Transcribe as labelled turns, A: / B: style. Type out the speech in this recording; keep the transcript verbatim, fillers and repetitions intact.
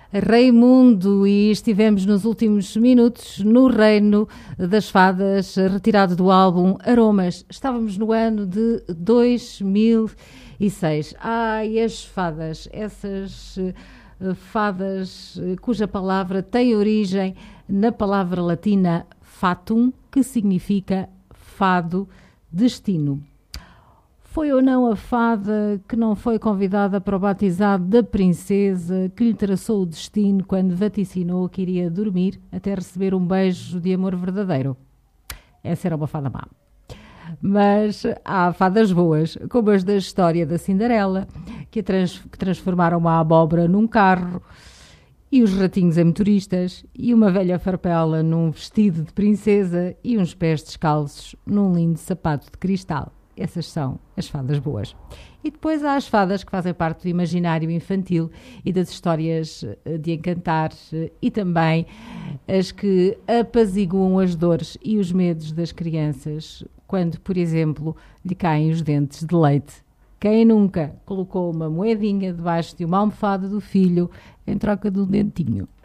A: Raimundo, e estivemos nos últimos minutos no Reino das Fadas, retirado do álbum Aromas. Estávamos no ano de dois mil e seis. Ai, as fadas, essas uh, fadas uh, cuja palavra tem origem na palavra latina fatum, que significa fado, destino. Foi ou não a fada que não foi convidada para o batizado da princesa que lhe traçou o destino quando vaticinou que iria dormir até receber um beijo de amor verdadeiro? Essa era uma fada má. Mas há fadas boas, como as da história da Cinderela, que, trans, que transformaram uma abóbora num carro, e os ratinhos em motoristas, e uma velha farpela num vestido de princesa, e uns pés descalços num lindo sapato de cristal. Essas são as fadas boas. E depois há as fadas que fazem parte do imaginário infantil e das histórias de encantar, e também as que apaziguam as dores e os medos das crianças quando, por exemplo, lhe caem os dentes de leite. Quem nunca colocou uma moedinha debaixo de uma almofada do filho em troca de um dentinho?